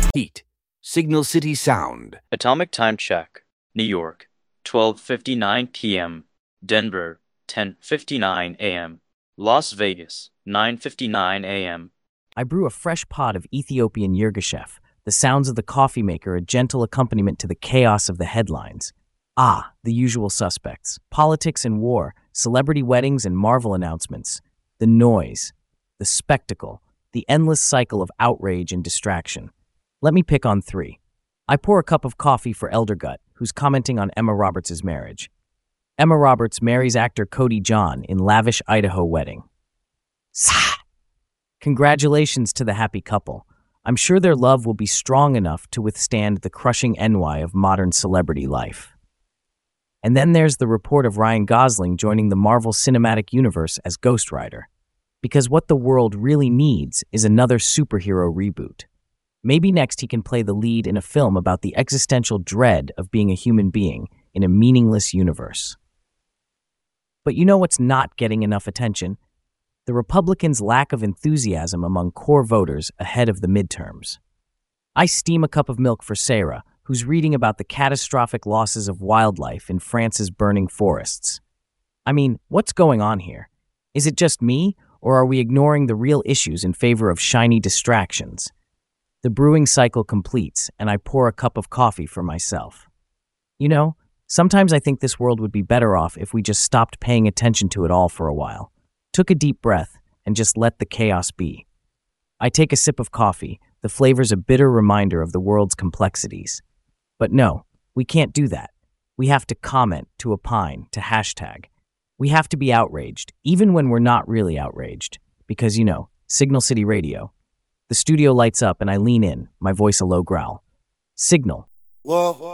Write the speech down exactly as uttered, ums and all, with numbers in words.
Heat. Signal City Sound. Atomic time check. New York, twelve fifty-nine p m Denver, ten fifty-nine a m Las Vegas, nine fifty-nine a m I brew a fresh pot of Ethiopian Yirgacheffe, the sounds of the coffee maker a gentle accompaniment to the chaos of the headlines. Ah, the usual suspects. Politics and war, celebrity weddings and Marvel announcements. The noise, the spectacle, the endless cycle of outrage and distraction. Let me pick on three. I pour a cup of coffee for Eldergut, who's commenting on Emma Roberts' marriage. Emma Roberts marries actor Cody John in lavish Idaho wedding. Sah! Congratulations to the happy couple. I'm sure their love will be strong enough to withstand the crushing ennui of modern celebrity life. And then there's the report of Ryan Gosling joining the Marvel Cinematic Universe as Ghost Rider. Because what the world really needs is another superhero reboot. Maybe next he can play the lead in a film about the existential dread of being a human being in a meaningless universe. But you know what's not getting enough attention? The Republicans' lack of enthusiasm among core voters ahead of the midterms. I steam a cup of milk for Sarah, who's reading about the catastrophic losses of wildlife in France's burning forests. I mean, what's going on here? Is it just me, or are we ignoring the real issues in favor of shiny distractions? The brewing cycle completes, and I pour a cup of coffee for myself. You know, sometimes I think this world would be better off if we just stopped paying attention to it all for a while, took a deep breath, and just let the chaos be. I take a sip of coffee, the flavor's a bitter reminder of the world's complexities. But no, we can't do that. We have to comment, to opine, to hashtag. We have to be outraged, even when we're not really outraged. Because, you know, Signal City Radio. The studio lights up and I lean in, my voice a low growl. Signal. Whoa.